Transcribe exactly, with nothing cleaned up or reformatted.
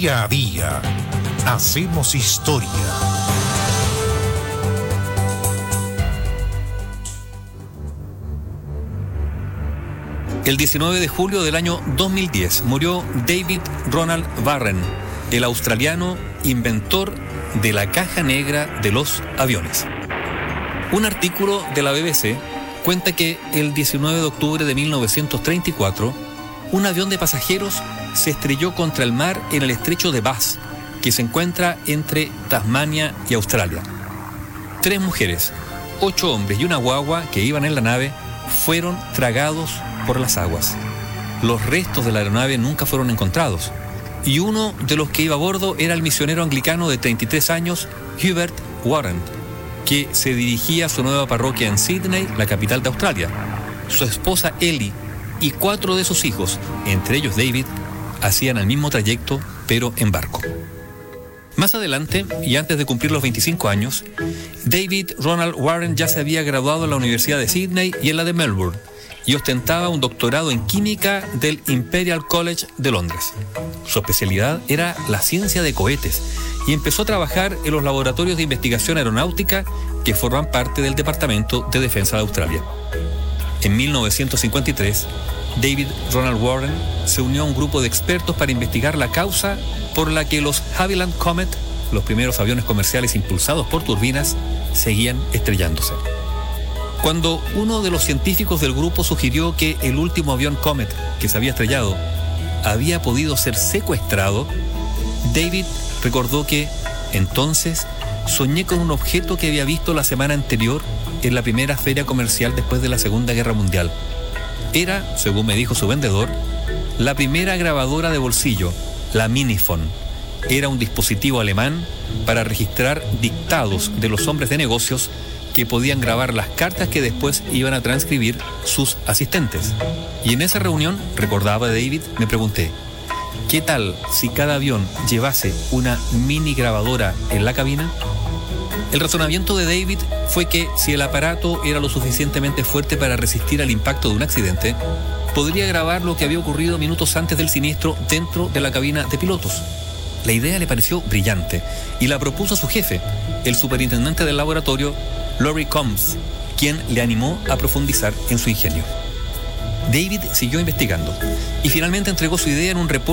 Día a día hacemos historia. El diecinueve de julio del año dos mil diez murió David Ronald Warren, el australiano inventor de la caja negra de los aviones. Un artículo de la B B C cuenta que el diecinueve de octubre de mil novecientos treinta y cuatro, un avión de pasajeros se estrelló contra el mar en el estrecho de Bass, que se encuentra entre Tasmania y Australia. Tres mujeres, ocho hombres y una guagua que iban en la nave fueron tragados por las aguas. Los restos de la aeronave nunca fueron encontrados, y uno de los que iba a bordo era el misionero anglicano de treinta y tres años, Hubert Warren, que se dirigía a su nueva parroquia en Sydney, la capital de Australia. Su esposa Ellie y cuatro de sus hijos, entre ellos David, hacían el mismo trayecto, pero en barco. Más adelante, y antes de cumplir los veinticinco años, David Ronald Warren ya se había graduado en la Universidad de Sydney y en la de Melbourne, y ostentaba un doctorado en química del Imperial College de Londres. Su especialidad era la ciencia de cohetes, y empezó a trabajar en los laboratorios de investigación aeronáutica que forman parte del Departamento de Defensa de Australia. En mil novecientos cincuenta y tres, David Ronald Warren se unió a un grupo de expertos para investigar la causa por la que los Havilland Comet, los primeros aviones comerciales impulsados por turbinas, seguían estrellándose. Cuando uno de los científicos del grupo sugirió que el último avión Comet que se había estrellado había podido ser secuestrado, David recordó que, entonces, soñé con un objeto que había visto la semana anterior en la primera feria comercial después de la Segunda Guerra Mundial. Era, según me dijo su vendedor, la primera grabadora de bolsillo, la Minifone. Era un dispositivo alemán para registrar dictados de los hombres de negocios que podían grabar las cartas que después iban a transcribir sus asistentes. Y en esa reunión, recordaba David, me pregunté, ¿qué tal si cada avión llevase una mini grabadora en la cabina? El razonamiento de David fue que si el aparato era lo suficientemente fuerte para resistir al impacto de un accidente, podría grabar lo que había ocurrido minutos antes del siniestro dentro de la cabina de pilotos. La idea le pareció brillante y la propuso a su jefe, el superintendente del laboratorio, Laurie Combs, quien le animó a profundizar en su ingenio. David siguió investigando y finalmente entregó su idea en un reporte